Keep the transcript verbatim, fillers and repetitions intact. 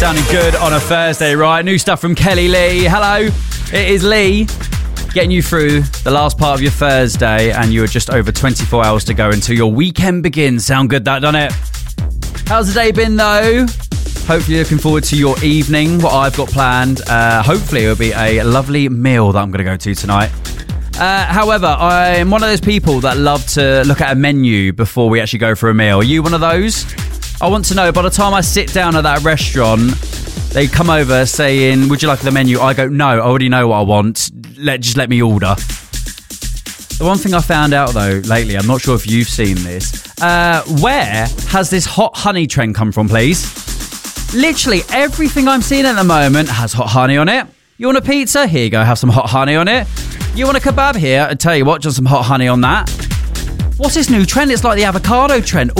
Sounding good on a Thursday, right? New stuff from Kelly Lee. Hello, it is Lee, getting you through the last part of your Thursday, and you are just over twenty-four hours to go until your weekend begins. Sound good, that, doesn't it? How's the day been, though? Hopefully looking forward to your evening, what I've got planned. Uh, hopefully it'll be a lovely meal that I'm going to go to tonight. Uh, however, I'm one of those people that love to look at a menu before we actually go for a meal. Are you one of those? I want to know, by the time I sit down at that restaurant, they come over saying, would you like the menu? I go, no, I already know what I want. Let Just let me order. The one thing I found out, though, lately, I'm not sure if you've seen this. Uh, where has this hot honey trend come from, please? Literally everything I'm seeing at the moment has hot honey on it. You want a pizza? Here you go, have some hot honey on it. You want a kebab? Here, I tell you what, just some hot honey on that. What's this new trend? It's like the avocado trend.